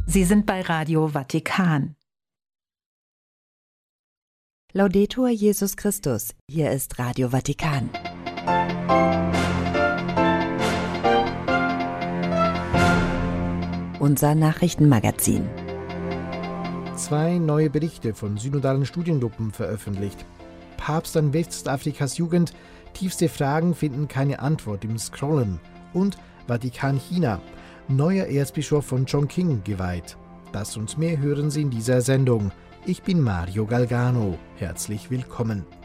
Sie sind bei Radio Vatikan. Laudetur Jesus Christus, hier ist Radio Vatikan. Unser Nachrichtenmagazin. 2 neue Berichte von synodalen Studiengruppen veröffentlicht. Papst an Westafrikas Jugend, tiefste Fragen finden keine Antwort im Scrollen. Und Vatikan China, neuer Erzbischof von Chongqing geweiht. Das und mehr hören Sie in dieser Sendung. Ich bin Mario Galgano. Herzlich willkommen.